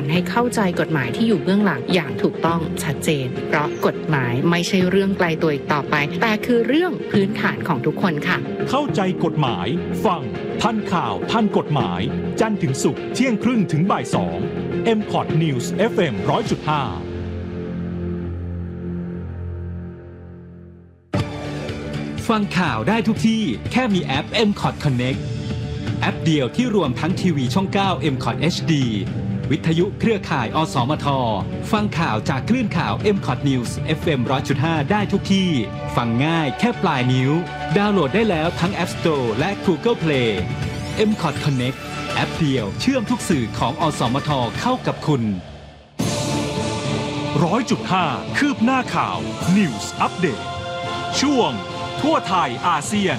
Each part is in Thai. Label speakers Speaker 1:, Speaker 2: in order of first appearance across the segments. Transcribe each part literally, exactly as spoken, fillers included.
Speaker 1: ให้เข้าใจกฎหมายที่อยู่เบื้องหลังอย่างถูกต้องชัดเจนเพราะกฎหมายไม่ใช่เรื่องไกลตัวอีกต่อไปแต่คือเรื่องพื้นฐานของทุกคนค่ะ
Speaker 2: เข้าใจกฎหมายฟังทันข่าวทันกฎหมายจันทร์ถึงศุกร์เที่ยงครึ่งถึงบ่ายสอง เอ็ม คอท News เอฟ เอ็ม หนึ่งร้อยจุดห้า
Speaker 3: ฟังข่าวได้ทุกที่แค่มีแอป เอ็ม คอท Connect แอปเดียวที่รวมทั้งทีวีช่อง เก้า เอ็ม คอท เอช ดี วิทยุเครือข่าย อสมท ฟังข่าวจากคลื่นข่าว เอ็ม คอท News เอฟ เอ็ม หนึ่งร้อยจุดห้า ได้ทุกที่ ฟังง่ายแค่ปลายนิ้วดาวน์โหลดได้แล้วทั้ง App Store และ Google Play เอ็ม คอท Connect แอปเดียวเชื่อมทุกสื่อของอสมทเข้ากับคุณ
Speaker 2: หนึ่งร้อยจุดห้า คืบหน้าข่าว News Update ช่วงทั่วไทยอาเซียน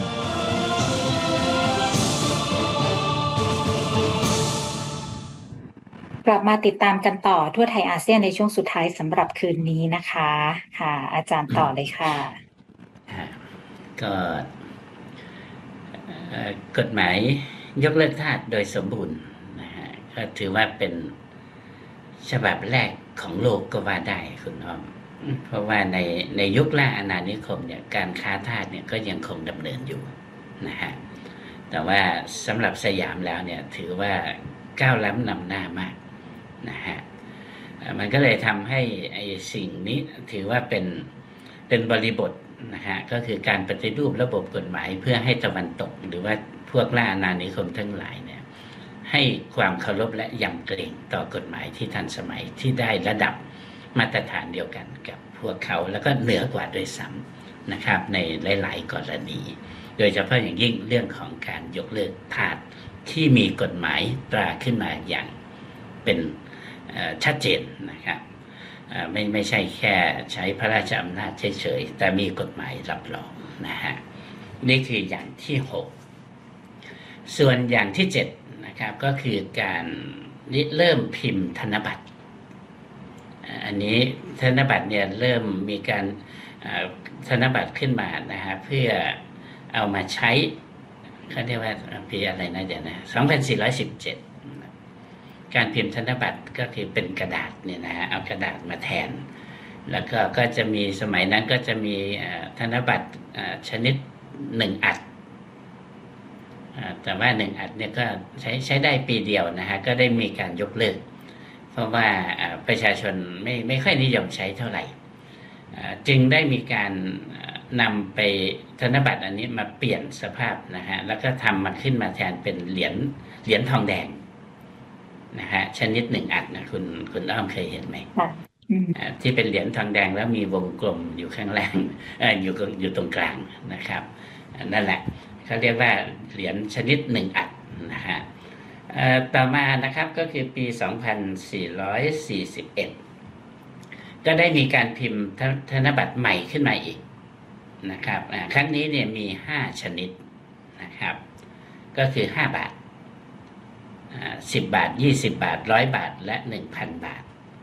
Speaker 4: กลับมาติดตามกันต่อทั่วไทยอาเซียนในช่วงสุดท้ายสำหรับคืนนี้นะคะค่ะอาจารย์ต่อเลยค่ะ
Speaker 5: ก็กฎหมายยกเลิกทาสโดยสมบูรณ์นะฮะก็ถือว่าเป็นฉบับแรกของโลกก็ว่าได้คุณน้อมเพราะว่าในในยุคล่าอาณานิคมเนี่ยการค้าทาสเนี่ยก็ยังคงดำเนินอยู่นะฮะแต่ว่าสำหรับสยามแล้วเนี่ยถือว่าก้าวล้ำนำหน้ามากนะฮะมันก็เลยทำให้ไอ้สิ่งนี้ถือว่าเป็นเป็นบริบทนะฮะก็คือการปฏิรูประบบกฎหมายเพื่อให้ตะวันตกหรือว่าพวกล่าอาณานิคมทั้งหลายเนี่ยให้ความเคารพและยำเกรงต่อกฎหมายที่ทันสมัยที่ได้ระดับมาตรฐานเดียวกันกับพวกเขาแล้วก็เหนือกว่าโดยซ้ำนะครับในหลายๆกรณีโดยเฉพาะอย่างยิ่งเรื่องของการยกเลิกทาสที่มีกฎหมายตราขึ้นมาอย่างเป็นชัดเจนนะครับไม่ไม่ใช่แค่ใช้พระราชอำนาจเฉยๆแต่มีกฎหมายรับรองนะฮะนี่คืออย่างที่หกส่วนอย่างที่เจ็ดนะครับก็คือการเริ่มพิมพ์ธนบัตรอันนี้ธนบัตรเนี่ยเริ่มมีการธนบัตรขึ้นมานะฮะเพื่อเอามาใช้เขาเรียกว่าปีอะไรนะเดี๋ยวนะสองพันสี่ร้อยสิบเจ็ดการพิมพ์ธนบัตรก็คือเป็นกระดาษเนี่ยนะฮะเอากระดาษมาแทนแล้วก็ก็จะมีสมัยนั้นก็จะมีธนบัตรชนิดหนึ่งอัดแต่ว่าหนึ่งอัดเนี่ยก็ใช้ใช้ได้ปีเดียวนะฮะก็ได้มีการยกเลิกเพราะว่าประชาชนไม่ไม่ค่อยนิยมใช้เท่าไหร่จึงได้มีการนำไปธนบัตรอันนี้มาเปลี่ยนสภาพนะฮะแล้วก็ทำมันขึ้นมาแทนเป็นเหรียญเหรียญทองแดงนะฮะชนิดหนึ่งอัดนะคุณคุณอ้อมเคยเห็นไหมที่เป็นเหรียญทองแดงแล้วมีวงกลมอยู่ข้างล่างอยู่อยู่ตรงกลางนะครับนั่นแหละเขาเรียกว่าเหรียญชนิดหนึ่งอัดนะฮะต่อมานะครับก็คือปีสองพันสี่ร้อยสี่สิบเอ็ดก็ได้มีการพิมพ์ธนบัตรใหม่ขึ้นมาอีกนะครับครั้งนี้เนี่ยมีห้าชนิดนะครับก็คือห้าบาทสิบบาทยี่สิบบาทร้อยบาทและหนึ่งพันบาท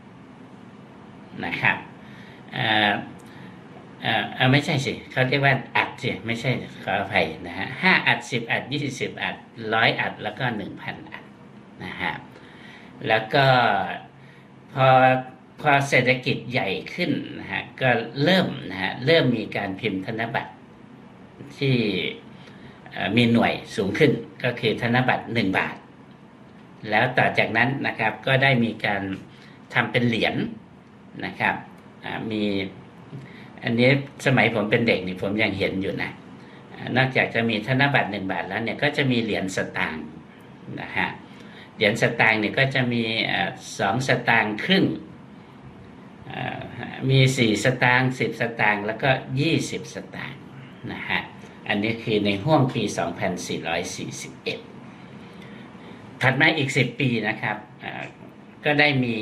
Speaker 5: นะครับเอ่อเอ่อไม่ใช่สิเขาเรียกว่าอัดสิไม่ใช่ขออภัยนะฮะห้าอัดสิบอัดยี่สิบอัดร้อยอัดแล้วก็หนึ่งพันอัดนะฮะแล้วก็พอพอเศรษฐกิจใหญ่ขึ้นนะฮะก็เริ่มนะฮะเริ่มมีการพิมพ์ธนบัตรที่มีหน่วยสูงขึ้นก็คือธนบัตรหนึ่งบาทแล้วต่อจากนั้นนะครับก็ได้มีการทำเป็นเหรียญนะครับมีอันนี้สมัยผมเป็นเด็กนี่ผมยังเห็นอยู่นะนอกจากจะมีธนบัตรหนึ่งบาทแล้วเนี่ยก็จะมีเหรียญสตางค์นะฮะเหรียญสตางค์เนี่ยก็จะมีสองสตางค์ครึ่งมีสี่สตางค์สิบสตางค์แล้วก็ยี่สิบสตางค์นะฮะอันนี้คือในห้วงปีสองพันสี่ร้อยสี่สิบเอ็ดถัดมาอีกสิบปีนะครับก็ได้มี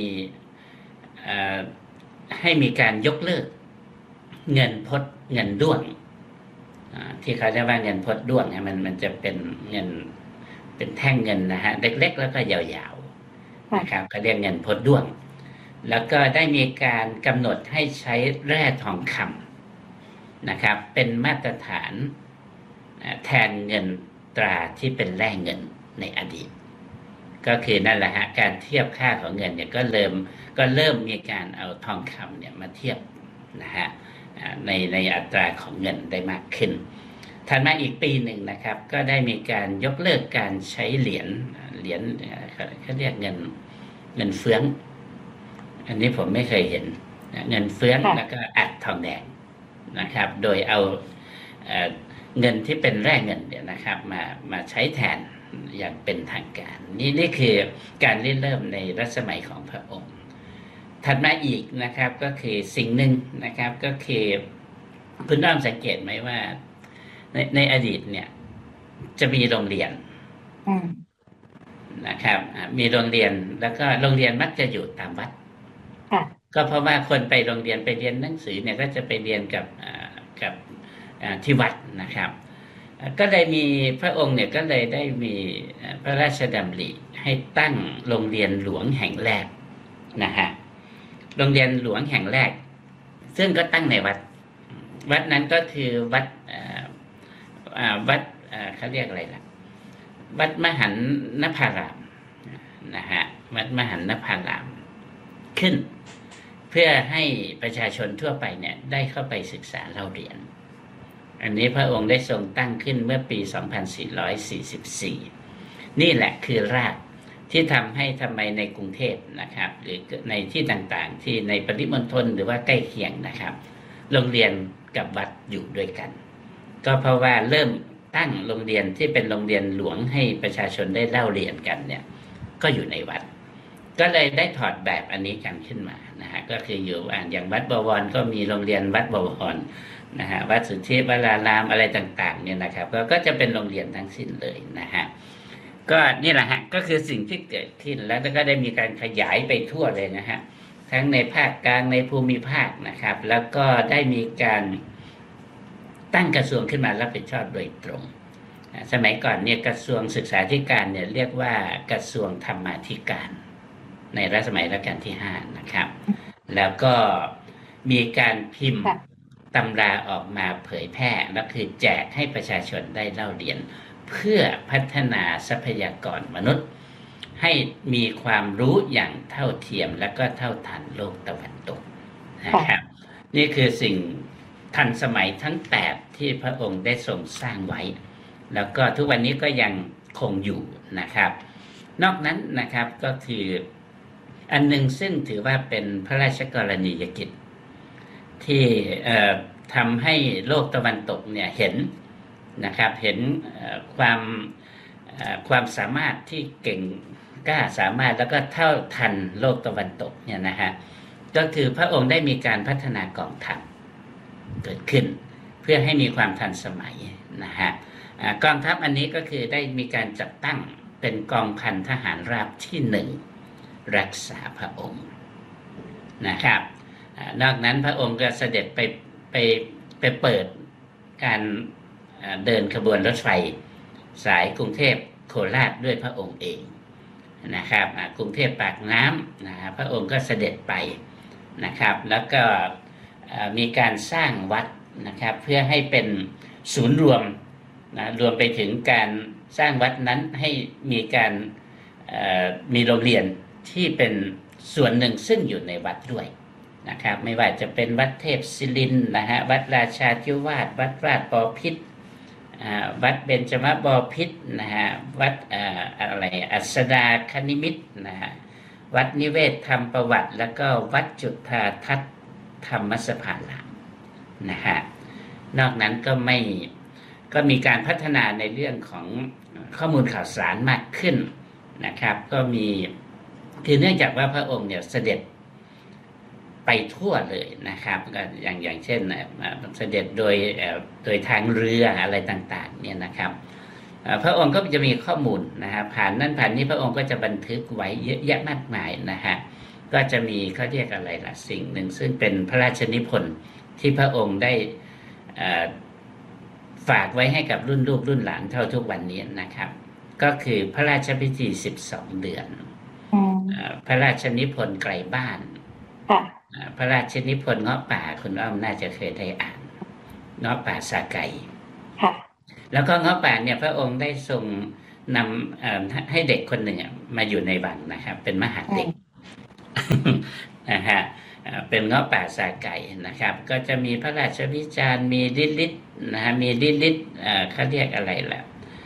Speaker 5: ให้มีการยกเลิกเงินพดเงินด้วงที่เขาเรียกว่าเงินพดด้วงมันมันจะเป็นเงินเป็นแท่งเงินนะฮะเล็กๆแล้วก็ยาวๆนะครับเขาเรียกเงินพดด้วงแล้วก็ได้มีการกำหนดให้ใช้แร่ทองคำนะครับเป็นมาตรฐานแทนเงินตราที่เป็นแร่เงินในอดีตก็คือนั่นแหละฮะการเทียบค่าของเงินเนี่ยก็เริ่มก็เริ่มมีการเอาทองคำเนี่ยมาเทียบนะฮะในในอัตราของเงินได้มากขึ้นถัดมาอีกปีหนึ่งนะครับก็ได้มีการยกเลิกการใช้เหรียญเหรียญเขาเรียกเงินเงินเฟ้องอันนี้ผมไม่เคยเห็นเงินเฟ้องแล้วก็อัดทองแดงนะครับโดยเอาเงินที่เป็นแร่เงินเนี่ยนะครับมามาใช้แทนอย่างเป็นทางการนี่นี่คือการริเริ่มในรัชสมัยของพระองค์ถัดมาอีกนะครับก็คือสิ่งหนึ่งนะครับก็คือคุณน้อมสังเกตไหมว่าในในอดีตเนี่ยจะมีโรงเรียนนะครับมีโรงเรียนแล้วก็โรงเรียนมักจะอยู่ตามวัดก็เพราะว่าคนไปโรงเรียนไปเรียนหนังสือเนี่ยก็จะไปเรียนกับกับที่วัดนะครับก็เลยมีพระองค์เนี่ยก็เลยได้มีพระราชดำริให้ตั้งโรงเรียนหลวงแห่งแรกนะฮะโรงเรียนหลวงแห่งแรกซึ่งก็ตั้งในวัดวัดนั้นก็คือวัดวัดเขาเรียกอะไรล่ะวัดมหันนภารามนะฮะวัดมหันนภารามขึ้นเพื่อให้ประชาชนทั่วไปเนี่ยได้เข้าไปศึกษาเล่าเรียนอันนี้พระองค์ได้ทรงตั้งขึ้นเมื่อปีสองพันสี่ร้อยสี่สิบสี่นี่แหละคือรากที่ทำให้ทำไมในกรุงเทพนะครับหรือในที่ต่างๆที่ในปริมณฑลหรือว่าใกล้เคียงนะครับโรงเรียนกับวัดอยู่ด้วยกันก็เพราะว่าเริ่มตั้งโรงเรียนที่เป็นโรงเรียนหลวงให้ประชาชนได้เล่าเรียนกันเนี่ยก็อยู่ในวัดก็เลยได้ถอดแบบอันนี้กันขึ้นมานะฮะก็คืออยู่อย่างวัดบวรก็มีโรงเรียนวัดบวรนะฮะวัดสุทธิวรารามอะไรต่างๆเนี่ยนะครับก็ก็จะเป็นโรงเรียนทั้งสิ้นเลยนะฮะก็นี่แหละฮะก็คือสิ่งที่เกิดขึ้นแล้วก็ได้มีการขยายไปทั่วเลยนะฮะทั้งในภาคกลางในภูมิภาคนะครับแล้วก็ได้มีการตั้งกระทรวงขึ้นมารับผิดชอบโดยตรงสมัยก่อนเนี่ยกระทรวงศึกษาธิการเนี่ยเรียกว่ากระทรวงธรรมาธิการในรัชสมัยรัชกาลที่ห้านะครับแล้วก็มีการพิมพ์ตำราออกมาเผยแพร่แล้วคือแจกให้ประชาชนได้เล่าเรียนเพื่อพัฒนาทรัพยากรมนุษย์ให้มีความรู้อย่างเท่าเทียมและก็เท่าทันโลกตะวันตกนะครับนี่คือสิ่งทันสมัยทั้งแปดที่พระองค์ได้ทรงสร้างไว้แล้วก็ทุกวันนี้ก็ยังคงอยู่นะครับนอกนั้นนะครับก็คืออันหนึ่งซึ่งถือว่าเป็นพระราชกรณียกิจที่ทำให้โลกตะวันตกเนี่ยเห็นนะครับเห็นความความสามารถที่เก่งกล้าสามารถแล้วก็เท่าทันโลกตะวันตกเนี่ยนะฮะก็คือพระองค์ได้มีการพัฒนากองทัพเกิดขึ้นเพื่อให้มีความทันสมัยนะฮะกองทัพอันนี้ก็คือได้มีการจัดตั้งเป็นกองพันทหารราบที่หนึ่งรักษาพระองค์นะครับนอกนั้นพระองค์ก็เสด็จไปไปไปเปิดการเดินขบวนรถไฟสายกรุงเทพโคราชด้วยพระองค์เองนะครับกรุงเทพปากน้ำนะพระองค์ก็เสด็จไปนะครับแล้วก็มีการสร้างวัดนะครับเพื่อให้เป็นศูนย์รวมนะรวมไปถึงการสร้างวัดนั้นให้มีการมีโรงเรียนที่เป็นส่วนหนึ่งซึ่งอยู่ในวัดด้วยนะครับไม่ว่าจะเป็นวัดเทพศิรินทร์นะฮะวัดราชาธิวาสวัดราชบพิตรวัดเบญจมบพิตรนะฮะวัดอะไรอัสดาคณิมิตรนะฮะวัดนิเวศธรรมประวัติแล้วก็วัดจุฑาทัศน์ธรรมสภารามนะฮะนอกนั้นก็ไม่ก็มีการพัฒนาในเรื่องของข้อมูลข่าวสารมากขึ้นนะครับก็มีคือเนื่องจากว่าพระองค์เนี่ยเสด็จไปทั่วเลยนะครับก็อย่างอย่างเช่นเสด็จโดยโดยทางเรืออะไรต่างๆเนี่ยนะครับพระองค์ก็จะมีข้อมูลนะฮะผ่านนั่นผ่านนี้พระองค์ก็จะบันทึกไว้เยอะแยะมากมายนะฮะก็จะมีเขาเรียกอะไรล่ะสิ่งหนึ่งซึ่งเป็นพระราชนิพนธ์ที่พระองค์ได้ฝากไว้ให้กับรุ่นลูกรุ่นหลานเท่าทุกวันนี้นะครับก็คือพระราชพิธีสิบสองเดือนพระราชนิพนธ์ไกลบ้านพระราชนิพนธ์เงาะป่าคุณอ้อมน่าจะเคยได้อ่านเงาะป่าสาไก่แล้วก็เงาะป่าเนี่ยพระองค์ได้ทรงนำให้เด็กคนหนึ่งมาอยู่ในวังนะครับเป็นมหาเด็กนะฮะเป็นเงาะป่าสาไก่นะครับก็จะมีพระราชวิจารณ์มีฤทธิ์ฤทธิ์นะฮะมีฤทธิ์ฤทธิ์เขาเรียกอะไรล่ะ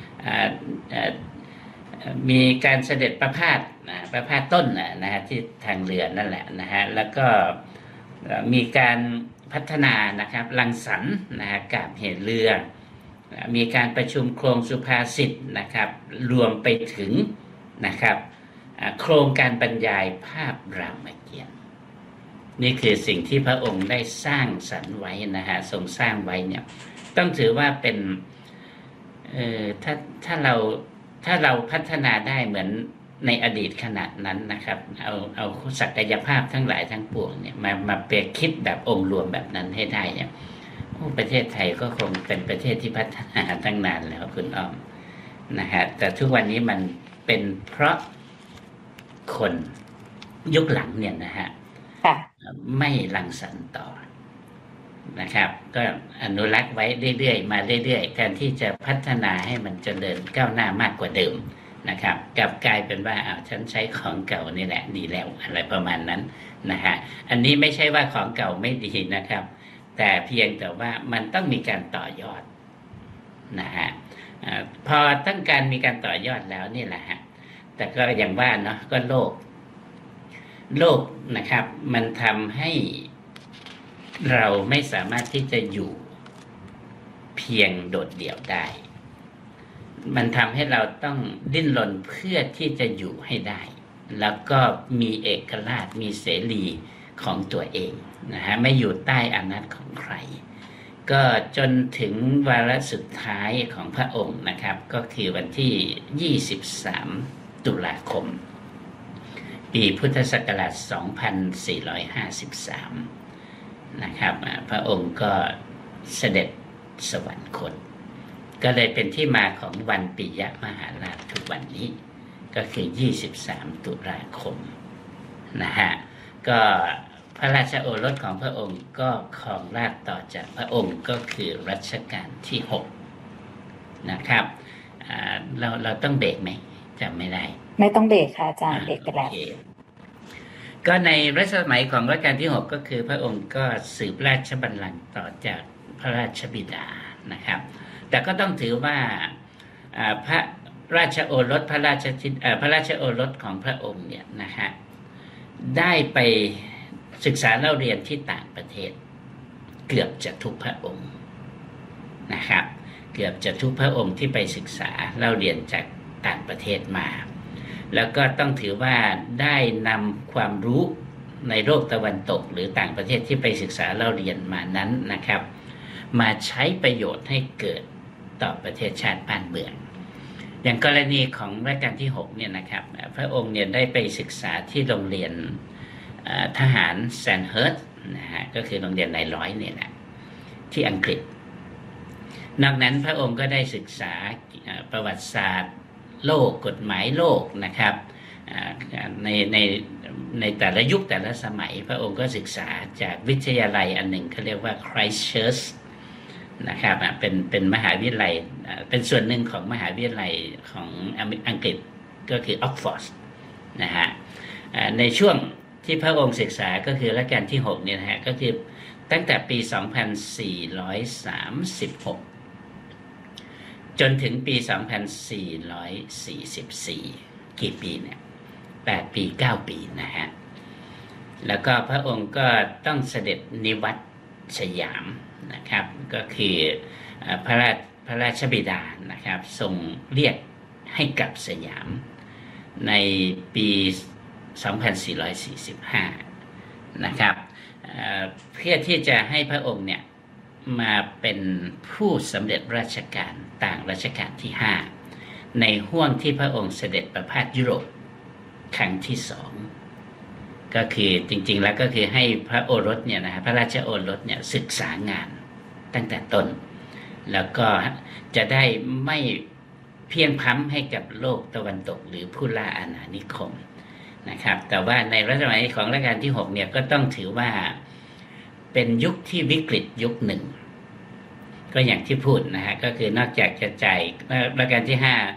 Speaker 5: มีการเสด็จประพาสประพาสต้นนะฮะที่ทางเรือนั่นแหละนะฮะแล้วก็มีการพัฒนานะครับรังสรรค์นะฮะกาบเหตุเรือมีการประชุมโครงสุภาษิตนะครับรวมไปถึงนะครับโครงการบรรยายภาพรามเกียรติ์นี่คือสิ่งที่พระองค์ได้สร้างสรรค์ไว้นะฮะทรงสร้างไว้เนี่ยต้องถือว่าเป็นเอ่อถ้าถ้าเราถ้าเราพัฒนาได้เหมือนในอดีตขนาดนั้นนะครับเอาเอาศักยภาพทั้งหลายทั้งปวงเนี่ยมามาเปรียบคิดแบบองค์รวมแบบนั้นให้ได้เนี่ยประเทศไทยก็คงเป็นประเทศที่พัฒนาตั้งนานแล้วคุณอ้อมนะฮะแต่ทุกวันนี้มันเป็นเพราะคนยุคหลังเนี่ยนะฮะไม่รังสรรค์ต่อนะครับก็อนุรักษ์ไว้เรื่อยๆมาเรื่อยๆแทนที่จะพัฒนาให้มันเจริญก้าวหน้ามากกว่าเดิมนะครับกลับกลายเป็นว่าอ้าวฉันใช้ของเก่านี่แหละดีแล้วอะไรประมาณนั้นนะฮะอันนี้ไม่ใช่ว่าของเก่าไม่ดีนะครับแต่เพียงแต่ว่ามันต้องมีการต่อยอดนะฮะพอต้องการมีการต่อยอดแล้วนี่แหละฮะแต่ก็อย่างว่าเนาะก็โลกโลกนะครับมันทำให้เราไม่สามารถที่จะอยู่เพียงโดดเดี่ยวได้มันทำให้เราต้องดิ้นรนเพื่อที่จะอยู่ให้ได้แล้วก็มีเอกราชมีเสรีของตัวเองนะฮะไม่อยู่ใต้อำนาจของใครก็จนถึงวาระสุดท้ายของพระองค์นะครับก็คือวันที่ยี่สิบสามตุลาคมปีพุทธศักราชสองพันสี่ร้อยห้าสิบสามนะครับพระองค์ก็เสด็จสวรรคตก็เลยเป็นที่มาของวันปิยมหาราชทุกวันนี้ก็คือยี่สิบสามตุลาคมนะฮะก็พระราชโอรสของพระองค์ก็ครองราชต่อจากพระองค์ก็คือรัชกาลที่หกนะครับเราเราต้องเบรกไหมจำไม่ได้
Speaker 4: ไม่ต้องเบรกค่ะอาจารย์เบรกไปแล้ว
Speaker 5: ก็ในรัชสมัยของรัชกาลที่หกก็คือพระองค์ก็สืบราชบัลลังก์ต่อจากพระราชบิดานะครับแต่ก็ต้องถือว่าพระราชโอรสพระราชพระราชโอรสของพระองค์เนี่ยนะฮะได้ไปศึกษาเล่าเรียนที่ต่างประเทศเกือบจะทุกพระองค์นะครับเกือบจะทุกพระองค์ที่ไปศึกษาเล่าเรียนจากต่างประเทศมาแล้วก็ต้องถือว่าได้นำความรู้ในโลกตะวันตกหรือต่างประเทศที่ไปศึกษาเล่าเรียนมานั้นนะครับมาใช้ประโยชน์ให้เกิดต่อประเทศชาติบ้านเมืองอย่างกรณีของรัชกาลที่หกเนี่ยนะครับพระองค์เนี่ยได้ไปศึกษาที่โรงเรียนทหารแซนเฮิร์ตนะฮะก็คือโรงเรียนนายร้อยเนี่ยแหละที่อังกฤษนอกนั้นพระองค์ก็ได้ศึกษาประวัติศาสตร์โลกกฎหมายโลกนะครับในในในแต่ละยุคแต่ละสมัยพระองค์ก็ศึกษาจากวิทยาลัยอันหนึ่งเขาเรียกว่า Christchurch นะครับเป็นเป็นมหาวิทยาลัยเป็นส่วนหนึ่งของมหาวิทยาลัยของอังกฤษก็คือ Oxford นะฮะในช่วงที่พระองค์ศึกษาก็คือรัชกาลที่หกเนี่ยนะฮะก็คือตั้งแต่ปีสองพันสี่ร้อยสามสิบหกจนถึงปีสองพันสี่ร้อยสี่สิบสี่กี่ปีเนี่ยแปดปีเก้าปีนะฮะแล้วก็พระองค์ก็ต้องเสด็จนิวัตสยามนะครับก็คือพระราชพระราชบิดานะครับทรงเรียกให้กลับสยามในปีสองพันสี่ร้อยสี่สิบห้านะครับเพื่อที่จะให้พระองค์เนี่ยมาเป็นผู้สำเร็จราชการต่างรัชกาลที่ห้าในห้วงที่พระองค์เสด็จประพาสยุโรปครั้งที่สองก็คือจริงๆแล้วก็คือให้พระโอรสเนี่ยนะฮะพระราชโอรสเนี่ยศึกษางานตั้งแต่ต้นแล้วก็จะได้ไม่เพียงพล้ำให้กับโลกตะวันตกหรือผู้ล่าอาณานิคมนะครับแต่ว่าในรัชสมัยของรัชกาลที่หกเนี่ยก็ต้องถือว่าเป็นยุคที่วิกฤตยุคหนึ่งก็อย่างที่พูดนะฮะก็คือนอกจากจะจ่ายรัชกาลที่ห้า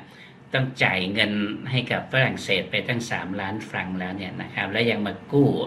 Speaker 5: ต้องจ่ายเงินให้กับฝรั่งเศสไปตั้งสามล้านฟรังแล้วเนี่ยนะครับแล้วยังมากู้